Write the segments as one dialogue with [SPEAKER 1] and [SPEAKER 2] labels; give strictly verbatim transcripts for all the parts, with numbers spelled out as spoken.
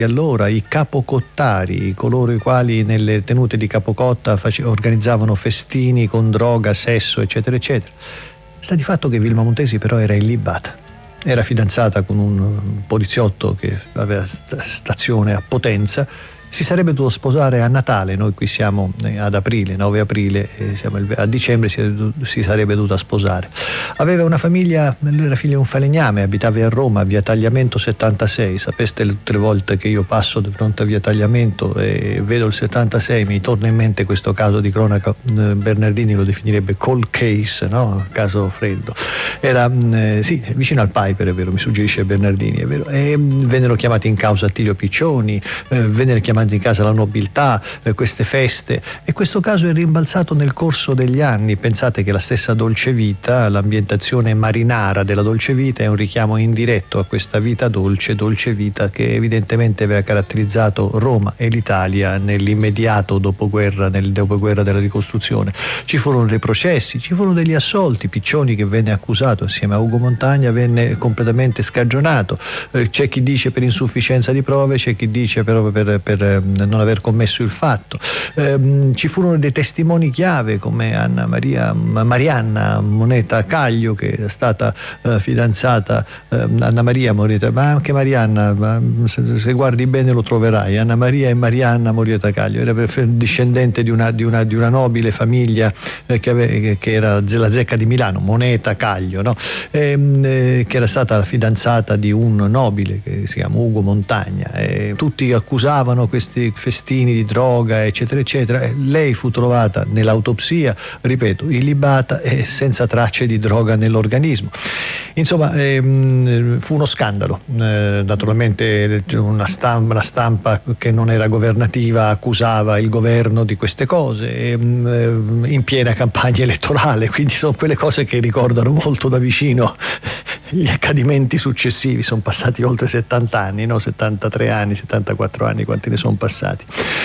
[SPEAKER 1] Allora i capocottari, coloro i quali nelle tenute di Capocotta face- organizzavano festini con droga, sesso, eccetera, eccetera. Sta di fatto che Vilma Montesi però era illibata. Era fidanzata con un poliziotto che aveva stazione a Potenza. Si sarebbe dovuto sposare a Natale, noi qui siamo ad aprile, nove aprile, e siamo il, a dicembre si, si sarebbe dovuta sposare. Aveva una famiglia, lui era figlio di un falegname, abitava a Roma, via Tagliamento settantasei. Sapeste tutte le volte che io passo di fronte a via Tagliamento e vedo il settantasei, mi torna in mente questo caso di cronaca. Bernardini lo definirebbe cold case, no? Caso freddo. Era eh, sì, vicino al Piper, è vero, mi suggerisce Bernardini, è vero. E vennero chiamati in causa Attilio Piccioni, eh, vennero chiamati in casa la nobiltà, eh, queste feste, e questo caso è rimbalzato nel corso degli anni. Pensate che la stessa Dolce Vita, l'ambientazione marinara della Dolce Vita, è un richiamo indiretto a questa vita dolce, dolce vita che evidentemente aveva caratterizzato Roma e l'Italia nell'immediato dopoguerra, nel dopoguerra della ricostruzione. Ci furono dei processi, ci furono degli assolti. Piccioni, che venne accusato assieme a Ugo Montagna, venne completamente scagionato. Eh, c'è chi dice per insufficienza di prove, c'è chi dice però per, per non aver commesso il fatto. Eh, ci furono dei testimoni chiave come Anna Maria Marianna Moneta Caglio, che era stata eh, fidanzata eh, Anna Maria Moneta, ma anche Marianna, ma se, se guardi bene lo troverai. Anna Maria e Marianna Moneta Caglio era discendente di una, di una, di una nobile famiglia eh, che, ave, che era la zecca di Milano, Moneta Caglio, no? eh, eh, che era stata fidanzata di un nobile che si chiama Ugo Montagna. Eh, tutti accusavano questi festini di droga, eccetera eccetera. Lei fu trovata nell'autopsia, ripeto, illibata e senza tracce di droga nell'organismo. Insomma, ehm, fu uno scandalo. Eh, naturalmente una stampa, la stampa che non era governativa accusava il governo di queste cose ehm, in piena campagna elettorale, quindi sono quelle cose che ricordano molto da vicino gli accadimenti successivi. Sono passati oltre settanta anni, no? settantatré anni, settantaquattro anni, quanti ne sono passati?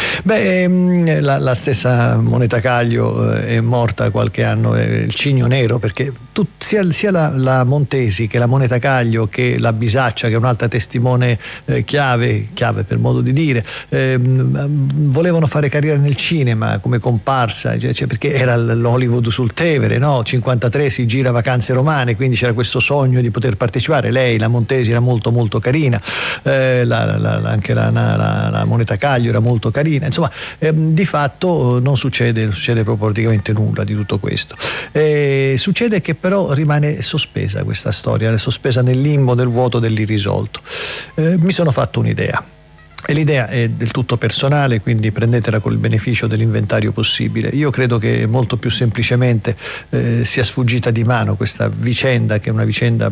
[SPEAKER 1] Beh, la, la stessa Moneta Caglio è morta qualche anno, il Cigno Nero, perché tut, sia, sia la, la Montesi che la Moneta Caglio che la Bisaccia, che è un'altra testimone eh, chiave, chiave per modo di dire, eh, volevano fare carriera nel cinema come comparsa, cioè, cioè, perché era l'Hollywood sul Tevere, no? cinquantatré si gira Vacanze Romane, quindi c'era questo sogno di poter partecipare. Lei, la Montesi, era molto molto carina, eh, la, la, la, anche la, la, la Moneta Caglio era molto carina, insomma ehm, di fatto non succede, non succede proprio praticamente nulla di tutto questo. Eh, succede che però rimane sospesa questa storia, è sospesa nel limbo, nel vuoto dell'irrisolto. Eh, mi sono fatto un'idea. E l'idea è del tutto personale, quindi prendetela col beneficio dell'inventario possibile. Io credo che molto più semplicemente eh, sia sfuggita di mano questa vicenda, che è una vicenda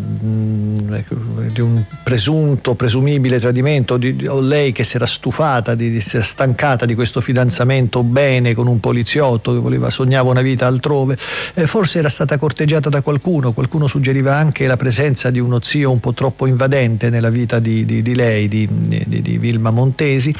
[SPEAKER 1] mh, di un presunto, presumibile tradimento, di, o lei che si era stufata, di, di si era stancata di questo fidanzamento bene con un poliziotto che voleva, sognava una vita altrove. Eh, forse era stata corteggiata da qualcuno, qualcuno suggeriva anche la presenza di uno zio un po' troppo invadente nella vita di, di, di lei, di, di, di Vilma Montesi,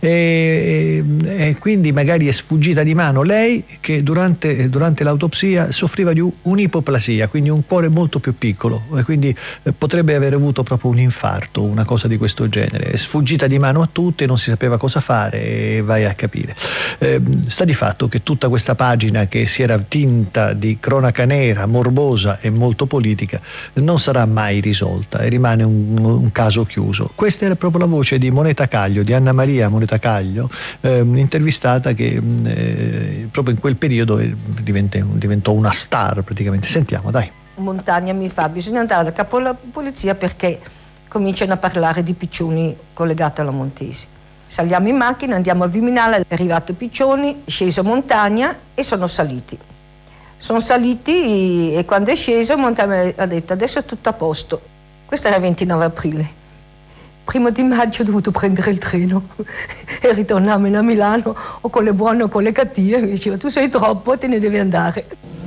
[SPEAKER 1] e, e quindi magari è sfuggita di mano lei, che durante, durante l'autopsia soffriva di un'ipoplasia, quindi un cuore molto più piccolo, e quindi potrebbe aver avuto proprio un infarto, una cosa di questo genere. È sfuggita di mano a tutti, non si sapeva cosa fare, e vai a capire. Eh, sta di fatto che tutta questa pagina, che si era tinta di cronaca nera, morbosa e molto politica, non sarà mai risolta e rimane un, un caso chiuso. Questa era proprio la voce di Moneta Caglio, di Anna Maria Moneta Caglio, eh, intervistata, che eh, proprio in quel periodo diventò, diventò una star praticamente. Sentiamo, dai.
[SPEAKER 2] Montagna mi fa: bisogna andare al capo della polizia perché cominciano a parlare di Piccioni collegato alla Montesi. Saliamo in macchina, andiamo al Viminale, è arrivato Piccioni, è sceso Montagna e sono saliti. Sono saliti e quando è sceso Montagna ha detto: adesso è tutto a posto. Questo era il ventinove aprile. Primo di maggio ho dovuto prendere il treno e ritornarmene a Milano, o con le buone o con le cattive. Mi diceva: tu sei troppo, te ne devi andare.